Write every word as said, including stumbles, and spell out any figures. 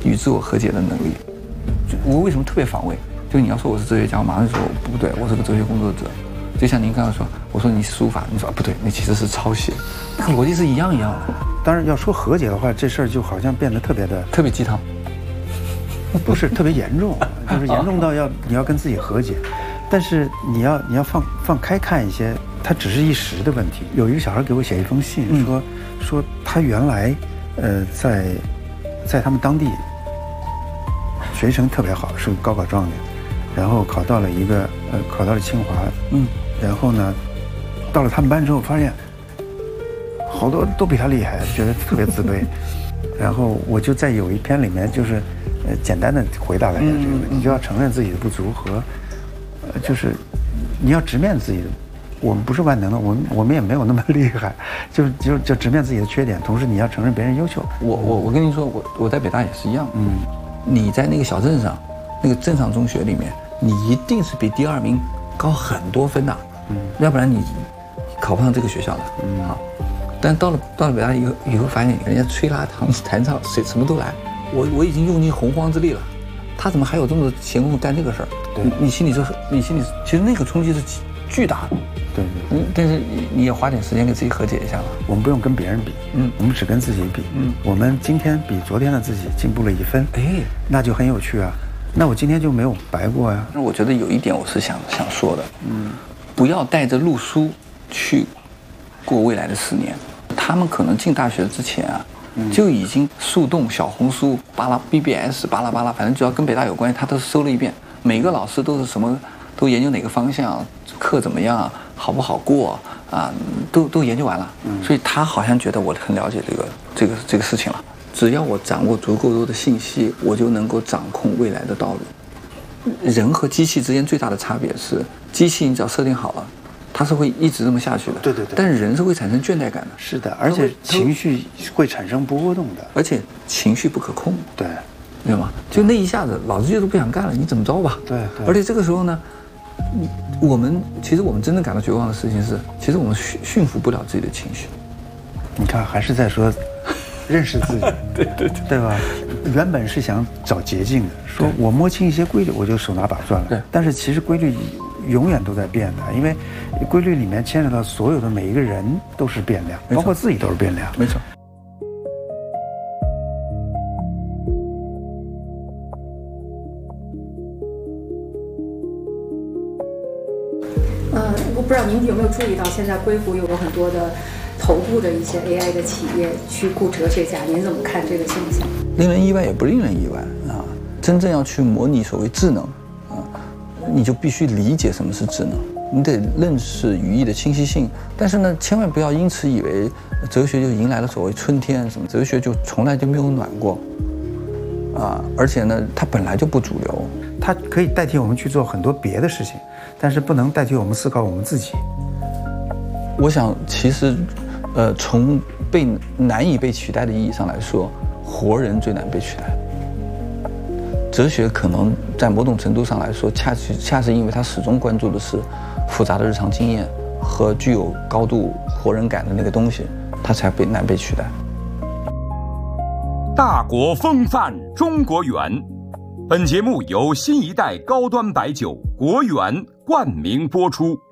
与自我和解的能力。就我为什么特别防卫？就你要说我是哲学家，我马上说不对，我是个哲学工作者。就像您刚刚说，我说你是书法，你说、啊、不对，你其实是抄写，那个逻辑是一样一样的。 当然要说和解的话，这事儿就好像变得特别的特别鸡汤， 不是特别严重，就是严重到要你要跟自己和解，但是你要你要放放开看一些，它只是一时的问题。有一个小孩给我写一封信，嗯、说说他原来呃在在他们当地学习成特别好，是个高考状元，然后考到了一个呃考到了清华，嗯，然后呢到了他们班之后发现好多都比他厉害，觉得特别自卑。然后我就在有一篇里面就是呃简单的回答了一下这个问题，你就要承认自己的不足和呃就是你要直面自己的，我们不是万能的，我们我们也没有那么厉害，就就就直面自己的缺点，同时你要承认别人优秀。 我我我跟您说，我我在北大也是一样，嗯，你在那个小镇上，那个镇上中学里面，你一定是比第二名高很多分的，嗯，要不然你考不上这个学校的，嗯啊。但到了到了北大以后，以后发现人家吹拉弹弹唱谁什么都来，我我已经用尽洪荒之力了，他怎么还有这么多闲工夫干这个事儿？对，你, 你心里就是你心里其实那个冲击是巨大的， 对对， 嗯，但是你也花点时间给自己和解一下吧。 我们不用跟别人比，嗯，我们只跟自己比，嗯，我们今天比昨天的自己进步了一分，哎，那就很有趣啊，那我今天就没有白过呀。 那我觉得有一点我是想想说的，嗯，不要带着路书去过未来的四年。他们可能进大学之前啊，嗯、就已经树洞、小红书、巴拉 B B S、巴拉巴拉，反正只要跟北大有关系，他都搜了一遍。每个老师都是什么，都研究哪个方向，课怎么样，好不好过啊，都都研究完了。嗯、所以他好像觉得我很了解这个这个这个事情了。只要我掌握足够多的信息，我就能够掌控未来的道路。人和机器之间最大的差别是，机器你只要设定好了。它是会一直这么下去的， 对对对。 但是人是会产生倦怠感的， 是的，而且情绪会产生波动的， 而且情绪不可控， 对， 对吗？就那一下子，老子就是不想干了，你怎么着吧？ 对对。 而且这个时候呢，我们其实我们真正感到绝望的事情是，其实我们驯驯服不了自己的情绪。 你看，还是在说认识自己， 对对对， 对吧？原本是想找捷径的，说我摸清一些规律，我就手拿把攥了。对，但是其实规律永远都在变的，因为规律里面牵扯到所有的每一个人都是变量，包括自己都是变量。 没错。 呃，我不知道您有没有注意到，现在硅谷有很多的头部的一些 A I 的企业去雇哲学家，您怎么看这个现象？ 令人意外也不令人意外啊！真正要去模拟所谓智能啊，你就必须理解什么是智能。你得认识语义的清晰性，但是呢，千万不要因此以为哲学就迎来了所谓春天，什么哲学就从来就没有暖过，啊，而且呢，它本来就不主流， 它可以代替我们去做很多别的事情，但是不能代替我们思考我们自己。 我想，其实，呃，从被难以被取代的意义上来说，活人最难被取代。哲学可能在某种程度上来说，恰恰是因为它始终关注的是复杂的日常经验和具有高度活人感的那个东西，它才被难被取代。 大国风范，中国远。本节目由新一代高端白酒国远冠名播出。